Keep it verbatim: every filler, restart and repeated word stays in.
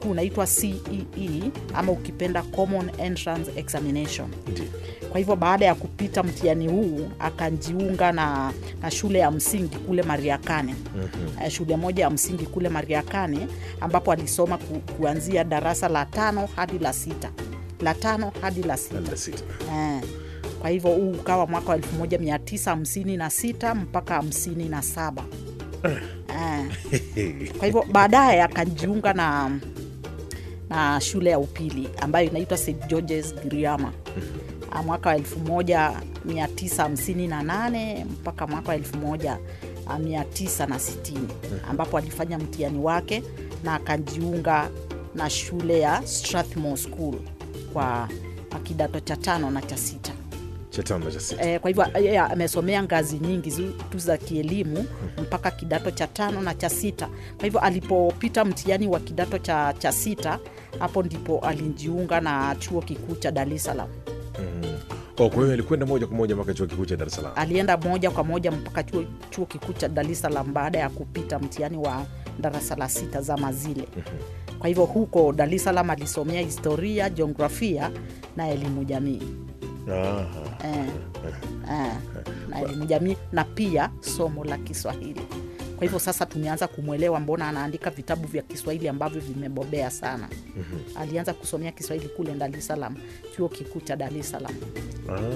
wetu unaitwa C E E ama ukipenda Common Entrance Examination. Ndiyo. Kwa hivyo baada ya kupita mtihani huu akajiunga na, na shule ya msingi kule Mariakane. Mm-hmm. Shule moja ya msingi kule Mariakane ambapo alisoma ku, kuanzia darasa la tano hadi la sita. La tano hadi la sita. La sita. Eh. Kwa hivyo huu ukawa mwaka wa elfu moja mia tisa hamsini na sita mpaka hamsini na saba. Eh. Kwa hivyo baadaye akajiunga na na shule ya upili ambayo inaitwa Saint George's Giriama. Mm-hmm. Mwaka wa elfu moja mia tisa hamsini na nane mpaka mwaka wa elfu moja mia tisa na sitini. Mm-hmm. Ambapo alifanya mtihani wake na akajiunga na shule ya Strathmore School kwa kidato cha tano na cha sita. Cha tano na cha sita. E, kwa hivyo amesomea ngazi nyingi tu za kielimu mpaka kidato cha tano na cha sita. Kwa hivyo alipopita mtihani wa kidato cha, cha sita, hapo ndipo alijiunga na chuo kikuu cha Dar es Salaam. Mm. Oh, kwa hiyo alikwenda moja kwa moja mpaka chuo kikuu cha Dar es Salaam. Alienda moja kwa moja mpaka chuo, chuo kikuu cha Dar es Salaam baada ya kupita mtihani wa darasa la sita za mazile. Mm-hmm. Kwa hivyo huko Dar es Salaam alisomea historia, jiografia na elimu jamii. Aha. Eh, eh, na elimu jamii na pia somo la Kiswahili. Kwa hivyo sasa tumeanza kumwelewa mbona anaandika vitabu vya Kiswahili ambavyo vimebobea sana. Mm-hmm. Alianza kusomea Kiswahili kule Dar es Salaam, chuo kikuu cha Dar es Salaam.